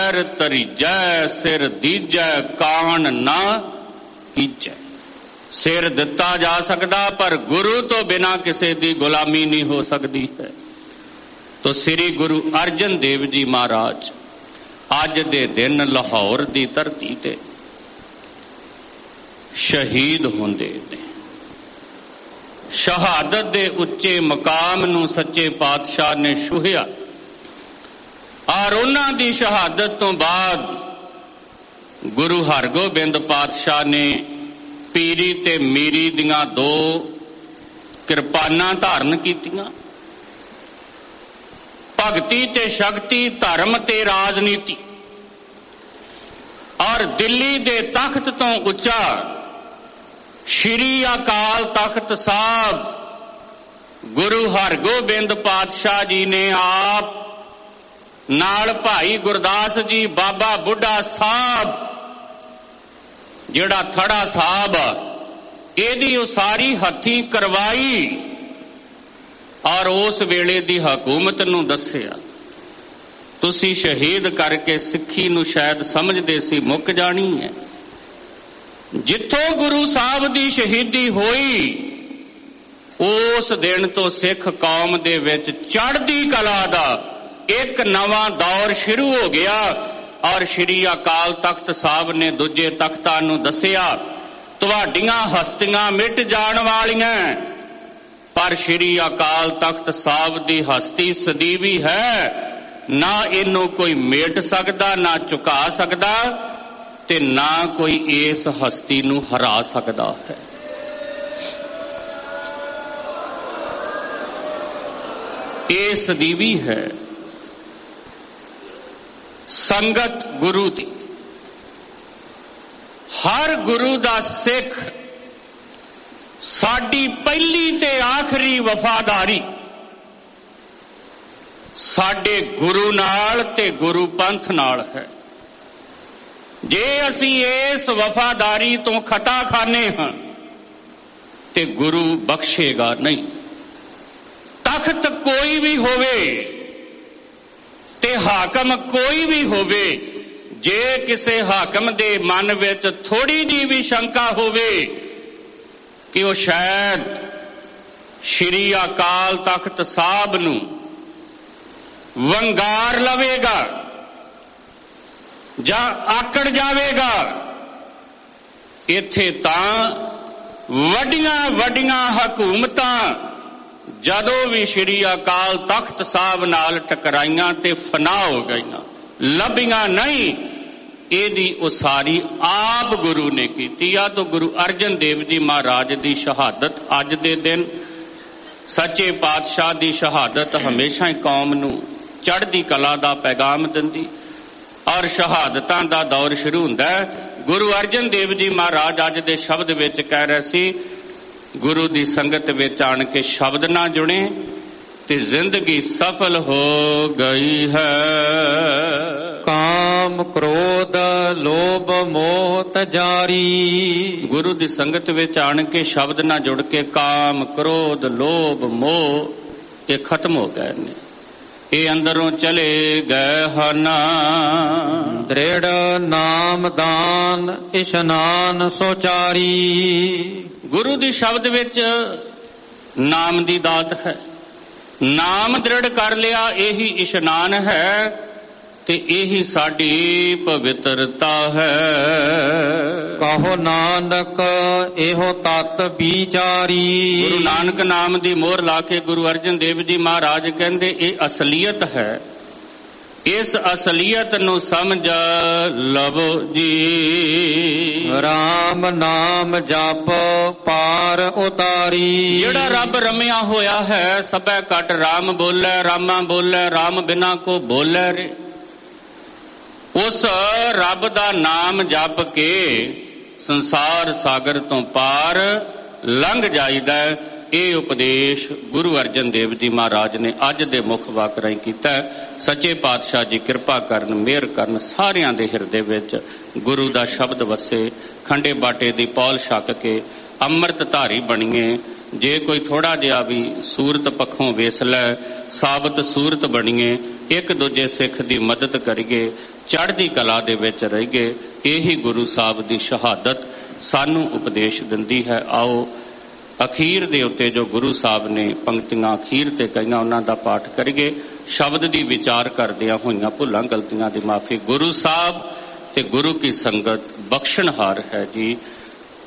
पैर तरीजै, सिर दीजै कान ना कीजै। सिर दिता जा सकदा पर गुरु तो बिना किसी दी गुलामी नहीं हो सकती है। तो श्री गुरु अर्जन देव जी महाराज अज दे दिन लाहौर दी धरती ते शहीद होंदे ने। शहादत दे उच्चे मकाम नूं सच्चे पातशाह ने छूहिया और उन्हां दी शहादत तो बाद गुरु हरगोबिंद पातशाह ने पीरी ते मीरी दियां दो किरपानां धारण कीतियां। भगती ते शक्ति, धर्म ते राजनीति। और दिल्ली दे तख्त तो उच्चा श्री अकाल तख्त साहब गुरु हरगोबिंद पातशाह जी ने आप नाल भाई गुरदास जी, बाबा बुढ़ा साहब जिहड़ा थड़ा साहब इहदी उसारी हथी करवाई और उस वेले दी हुकूमत नूं दस्सिया तुसी शहीद करके सिक्खी नूं शायद समझदे सी मुक जानी है। जिथों गुरु साहब दी शहीदी होई उस दिन तो सिख कौम दे विच चढ़दी कला दा एक नवा दौर शुरू हो गया। और श्री अकाल तख्त साहब ने दूजे तख्तां नूं दस्सिया तुहाडीआं हस्तियां मिट जाण वालियां पर श्री अकाल तख्त साहब दी हस्ती सदीवी है, ना इनू कोई मेट सकदा, ना झुका सकदा ते ना कोई इस हस्ती नू हरा सकदा है। ये सदीवी है संगत गुरु दी। हर गुरु दा सिख साडी पहली ते आखिरी वफादारी साडे गुरु नाल ते गुरु पंथ नाल है। जे असी इस वफादारी तो खता खाने हां ते गुरु बख्शेगा नहीं। तख्त कोई भी होवे ते हाकम कोई भी होवे, जे किसे हाकम दे मन विच थोड़ी जी भी शंका होवे कि वो शायद श्री अकाल तख्त साहब नू वंगार लवेगा जां आकड़ जावेगा, इत्थे तां वड्डियां वड्डियां हुकूमतां जदों भी श्री अकाल तख्त साहब नाल टकराइयां ते फना हो गईयां, लभियां नहीं। इहदी उसारी आप गुरु ने कीती आ। तो गुरु अर्जन देव जी महाराज दी शहादत अज दे दिन, सच्चे पातशाह दी शहादत हमेशा ही कौम नू चढ़दी कला दा पैगाम दिंदी और शहादतां दा दौर शुरू हुंदा है। गुरु अर्जन देव जी महाराज अज दे शब्द विच कह रहे सी गुरु दी संगत विच आण के शब्द ना जुड़े ते जिंदगी सफल हो गई है। काम क्रोध लोभ मोह तजारी। गुरु दी संगत विच आण के शब्द ना जुड़ के काम क्रोध लोभ मोह ये खत्म हो गए ने, ये अंदरों चले गए हन। दृढ़ नाम दान इशनान सोचारी। गुरु दी शब्द विच नाम दी दात है, नाम दृढ़ कर लिया यही इशनान है ते यही साडी पवित्रता है। कहो नानक एहो तत विचारी। गुरु नानक नाम दी मोहर ला के गुरु अर्जन देव जी महाराज कहंदे ये असलीयत है, इस असलीयत नू समझ लवो जी। राम नाम जप पार उतारी। जेड़ा रब रमिया होया है सबे घट राम बोले, रामा बोले, राम बिना को बोले रे। उस रब दा नाम जप के संसार सागर तो पार लंघ जाईदा। ਇਹ ਉਪਦੇਸ਼ ਗੁਰੂ ਅਰਜਨ ਦੇਵ ਜੀ ਮਹਾਰਾਜ ਨੇ ਅੱਜ ਦੇ ਮੁੱਖ ਵਾਕ ਰਾਹੀਂ ਕੀਤਾ। ਸੱਚੇ ਪਾਤਸ਼ਾਹ ਜੀ ਕਿਰਪਾ ਕਰਨ, ਮਿਹਰ ਕਰਨ, ਸਾਰਿਆਂ ਦੇ ਹਿਰਦੇ ਵਿੱਚ ਗੁਰੂ ਦਾ ਸ਼ਬਦ ਵਸੇ, ਖੰਡੇ ਬਾਟੇ ਦੀ ਪੌਲ ਛਕ ਕੇ ਅੰਮ੍ਰਿਤ ਧਾਰੀ ਬਣੀਏ। ਜੇ ਕੋਈ ਥੋੜਾ ਜਿਹਾ ਵੀ ਸੂਰਤ ਪੱਖੋਂ ਵੇਸ ਲੈ, ਸਾਬਤ ਸੂਰਤ ਬਣੀਏ, ਇੱਕ ਦੂਜੇ ਸਿੱਖ ਦੀ ਮਦਦ ਕਰੀਏ, ਚੜ੍ਹਦੀ ਕਲਾ ਦੇ ਵਿੱਚ ਰਹੀਏ। ਇਹੀ ਗੁਰੂ ਸਾਹਿਬ ਦੀ ਸ਼ਹਾਦਤ ਸਾਨੂੰ ਉਪਦੇਸ਼ ਦਿੰਦੀ ਹੈ। ਆਓ ਅਖੀਰ ਦੇ ਉੱਤੇ ਜੋ ਗੁਰੂ ਸਾਹਿਬ ਨੇ ਪੰਕਤੀਆਂ ਅਖੀਰ ਤੇ ਕਹੀਆਂ ਉਹਨਾਂ ਦਾ ਪਾਠ ਕਰੀਏ। ਸ਼ਬਦ ਦੀ ਵਿਚਾਰ ਕਰਦਿਆਂ ਹੋਈਆਂ ਭੁੱਲਾਂ ਗਲਤੀਆਂ ਦੀ ਮਾਫੀ। ਗੁਰੂ ਸਾਹਿਬ ਤੇ ਗੁਰੂ ਕੀ ਸੰਗਤ ਬਖਸ਼ਣਹਾਰ ਹੈ ਜੀ।